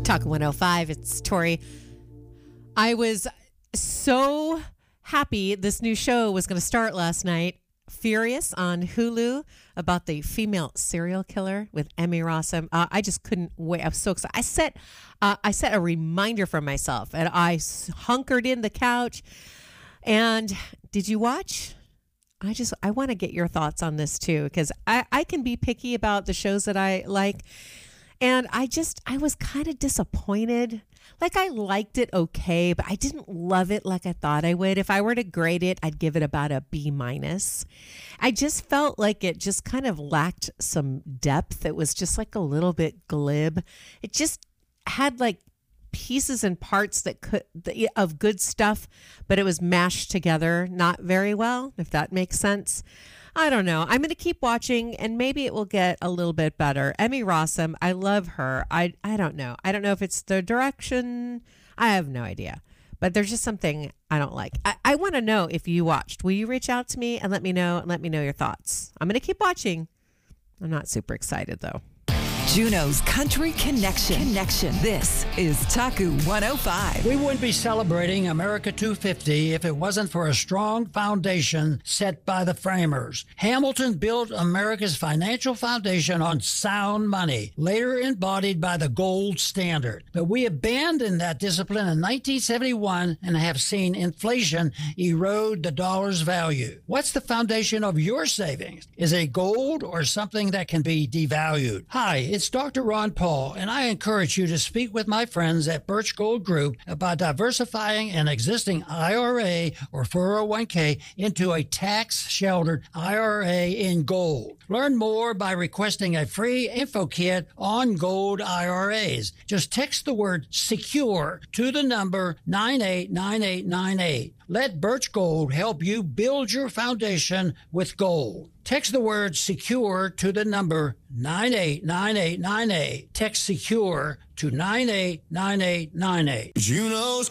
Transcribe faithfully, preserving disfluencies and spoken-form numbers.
Talk one oh five. It's Tori. I was so happy this new show was going to start last night. Furious on Hulu about the female serial killer with Emmy Rossum. Uh, I just couldn't wait. I was so excited. I set, uh, I set a reminder for myself, and I hunkered in the couch. And did you watch? I just I want to get your thoughts on this too, because I, I can be picky about the shows that I like. And I just, I was kind of disappointed. Like, I liked it okay, but I didn't love it like I thought I would. If I were to grade it, I'd give it about a B minus. I just felt like it just kind of lacked some depth. It was just like a little bit glib. It just had like pieces and parts that could of good stuff, but it was mashed together not very well, if that makes sense. I don't know. I'm going to keep watching, and maybe it will get a little bit better. Emmy Rossum, I love her. I I don't know. I don't know if it's the direction. I have no idea. But there's just something I don't like. I, I want to know if you watched. Will you reach out to me and let me know and let me know your thoughts? I'm going to keep watching. I'm not super excited, though. Juno's Country Connection. Connection. This is Taku one oh five. We wouldn't be celebrating America two fifty if it wasn't for a strong foundation set by the framers. Hamilton built America's financial foundation on sound money, later embodied by the gold standard. But we abandoned that discipline in nineteen seventy-one and have seen inflation erode the dollar's value. What's the foundation of your savings? Is it gold or something that can be devalued? Hi, it's Doctor Ron Paul, and I encourage you to speak with my friends at Birch Gold Group about diversifying an existing I R A or four oh one k into a tax-sheltered I R A in gold. Learn more by requesting a free info kit on gold I R As. Just text the word SECURE to the number nine eight nine eight nine eight. Let Birch Gold help you build your foundation with gold. Text the word SECURE to the number nine eight nine eight nine eight. Text SECURE to nine eight nine eight nine eight. Juno's